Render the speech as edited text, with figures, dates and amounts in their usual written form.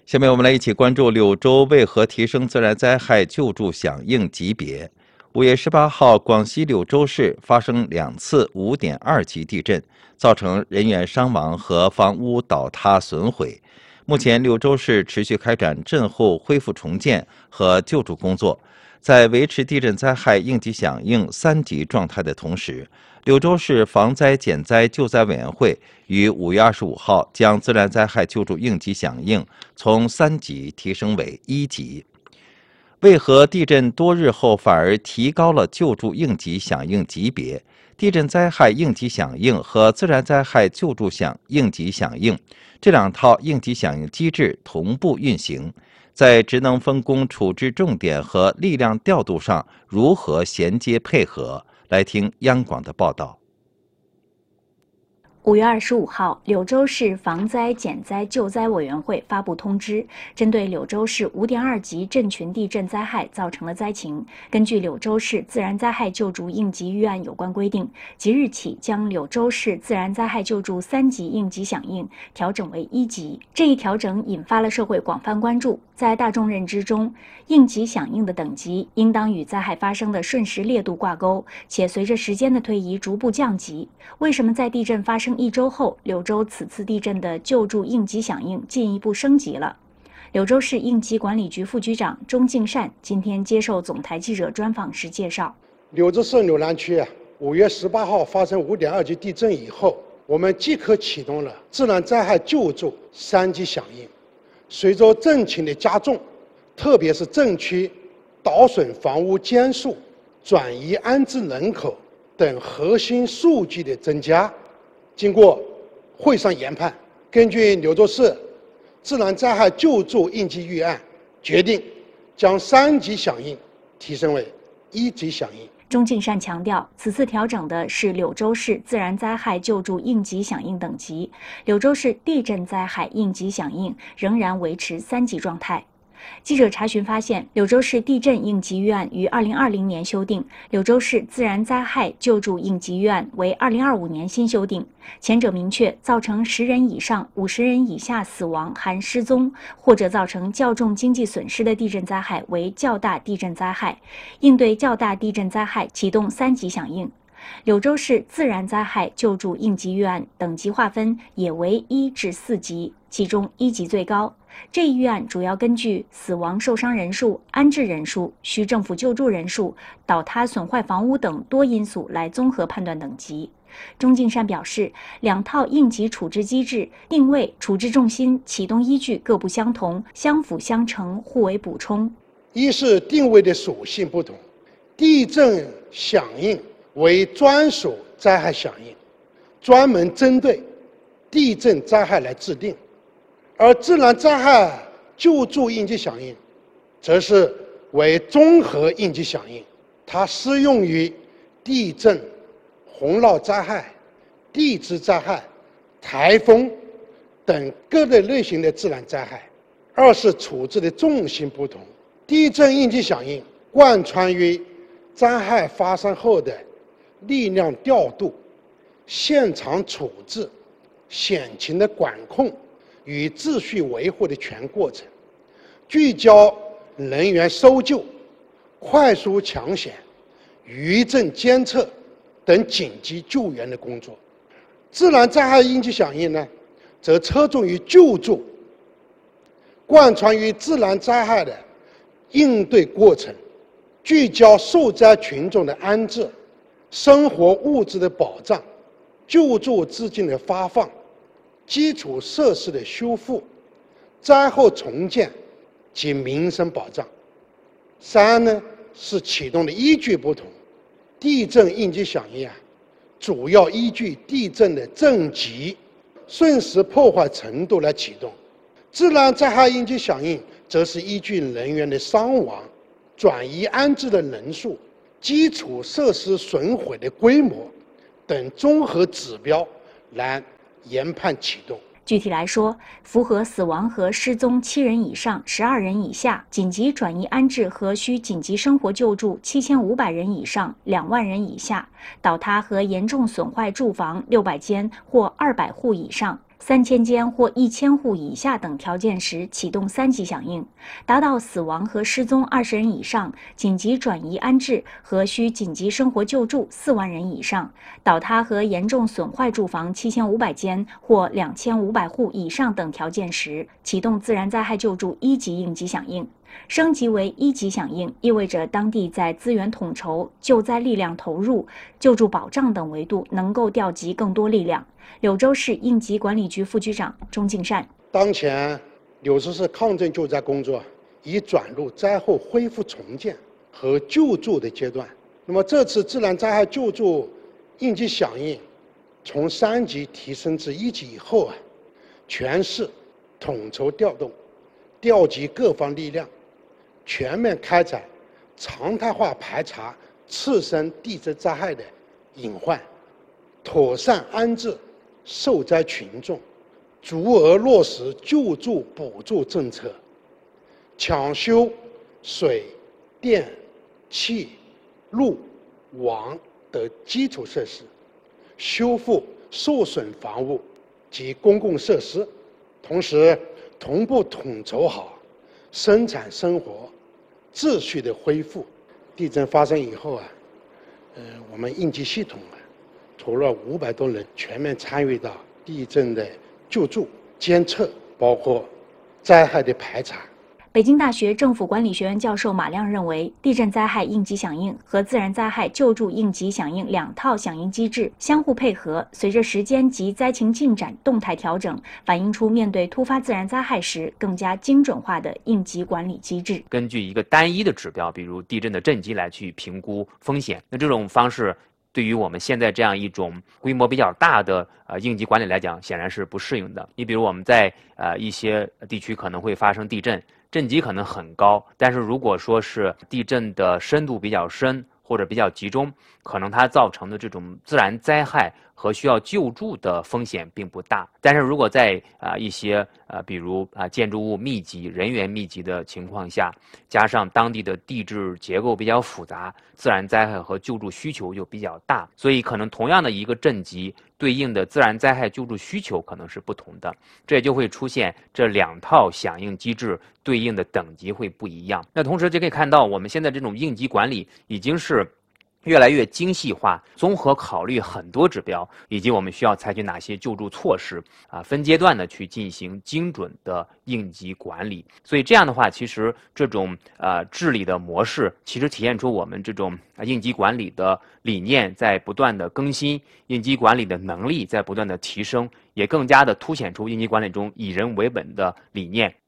下面我们来一起关注柳州为何提升自然灾害救助响应级别。5月18号，广西柳州市发生2次5.2级地震，造成人员伤亡和房屋倒塌损毁。目前，柳州市持续开展震后恢复重建和救助工作。在维持地震灾害应急响应3级状态的同时，柳州市防灾减灾救灾委员会于5月25号将自然灾害救助应急响应从3级提升为1级。为何地震多日后反而提高了救助应急响应级别？地震灾害应急响应和自然灾害救助应急响应这2套应急响应机制同步运行，在职能分工、处置重点和力量调度上如何衔接配合？来听央广的报道。 5月25号，柳州市防灾减灾救灾委员会发布通知，针对柳州市5.2级震群地震灾害造成的灾情，根据柳州市自然灾害救助应急预案有关规定，即日起将柳州市自然灾害救助3级应急响应调整为1级。这一调整引发了社会广泛关注。在大众认知中，应急响应的等级应当与灾害发生的瞬时烈度挂钩，且随着时间的推移逐步降级。为什么在地震发生1周后，柳州此次地震的救助应急响应进一步升级了？柳州市应急管理局副局长钟敬善今天接受总台记者专访时介绍， 柳州市柳南区5月18号发生5.2级地震以后，我们即刻启动了自然灾害救助3级响应。随着震情的加重，特别是震区倒损房屋间数、转移安置人口等核心数据的增加，经过会上研判，根据柳州市自然灾害救助应急预案，决定将3级响应提升为1级响应。 钟敬善强调，此次调整的是柳州市自然灾害救助应急响应等级，柳州市地震灾害应急响应仍然维持3级状态。记者查询发现，柳州市地震应急预案于2020年修订，柳州市自然灾害救助应急预案为2025年新修订。前者明确，造成10人以上50人以下死亡含失踪，或者造成较重经济损失的地震灾害为较大地震灾害，应对较大地震灾害启动3级响应。柳州市自然灾害救助应急预案等级划分也为1至4级，其中1级最高。这一预案主要根据死亡受伤人数、安置人数、需政府救助人数、倒塌损坏房屋等多因素来综合判断等级。钟敬善表示，2套应急处置机制定位、处置重心、启动依据各不相同，相辅相成，互为补充。 一是定位的属性不同，地震响应为专属灾害响应，专门针对地震灾害来制定；而自然灾害救助应急响应则是为综合应急响应，它适用于地震、洪涝灾害、地质灾害、台风等各类型的自然灾害。二是处置的重心不同，地震应急响应贯穿于灾害发生后的力量调度、现场处置、险情的管控与秩序维护的全过程，聚焦人员搜救、快速抢险、余震监测等紧急救援的工作。自然灾害应急响应呢，则侧重于救助，贯穿于自然灾害的应对过程，聚焦受灾群众的安置、生活物资的保障、救助资金的发放、基础设施的修复、灾后重建及民生保障。3呢，是启动的依据不同，地震应急响应主要依据地震的震级、瞬时破坏程度来启动；自然灾害应急响应则是依据人员的伤亡、转移安置的人数、基础设施损毁的规模等综合指标来研判启动。 具体来说，符合死亡和失踪7人以上、12人以下，紧急转移安置和需紧急生活救助7500人以上、2万人以下，倒塌和严重损坏住房600间或200户以上， 3000间或1000户以下等条件时启动3级响应，达到死亡和失踪20人以上，紧急转移安置和需紧急生活救助4万人以上，倒塌和严重损坏住房7500间或2500户以上等条件时，启动自然灾害救助1级应急响应。升级为1级响应，意味着当地在资源统筹、救灾力量投入、救助保障等维度能够调集更多力量。柳州市应急管理局副局长钟敬善： 当前，柳州市抗震救灾工作已转入灾后恢复重建和救助的阶段。那么，这次自然灾害救助应急响应从3级提升至1级以后全市统筹调动、调集各方力量，全面开展常态化排查次生地质灾害的隐患，妥善安置受灾群众，足额落实救助补助政策，抢修水电气路网等基础设施，修复受损房屋及公共设施，同时同步统筹好生产生活秩序的恢复。地震发生以后我们应急系统除了500多人全面参与到地震的救助、监测，包括灾害的排查。 北京大学政府管理学院教授马亮认为，地震灾害应急响应和自然灾害救助应急响应2套响应机制相互配合，随着时间及灾情进展动态调整，反映出面对突发自然灾害时更加精准化的应急管理机制。 根据一个单一的指标，比如地震的震级来去评估风险，那这种方式对于我们现在这样一种规模比较大的应急管理来讲，显然是不适应的。你比如我们在一些地区可能会发生地震，震级可能很高，但是如果说是地震的深度比较深或者比较集中，可能它造成的这种自然灾害和需要救助的风险并不大。但是如果在一些比如建筑物密集、人员密集的情况下，加上当地的地质结构比较复杂，自然灾害和救助需求就比较大，所以可能同样的一个震级对应的自然灾害救助需求可能是不同的，这也就会出现这2套响应机制对应的等级会不一样。那同时就可以看到，我们现在这种应急管理已经是越来越精细化，综合考虑很多指标，以及我们需要采取哪些救助措施分阶段的去进行精准的应急管理。所以这样的话，其实这种治理的模式，其实体现出我们这种应急管理的理念在不断的更新，应急管理的能力在不断的提升，也更加的凸显出应急管理中以人为本的理念。